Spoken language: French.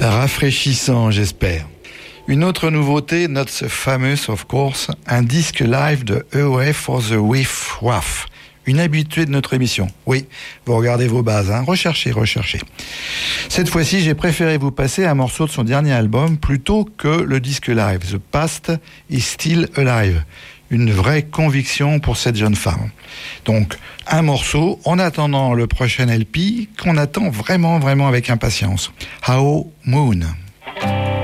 Rafraîchissant, j'espère. Une autre nouveauté, not so famous of course, un disque live de Away for the Whiff Waff. Une habituée de notre émission. Oui, vous regardez vos bases, hein. Recherchez. Cette fois-ci, j'ai préféré vous passer un morceau de son dernier album plutôt que le disque live. The Past is Still Alive. Une vraie conviction pour cette jeune femme. Donc, un morceau en attendant le prochain LP qu'on attend vraiment avec impatience. How Moon.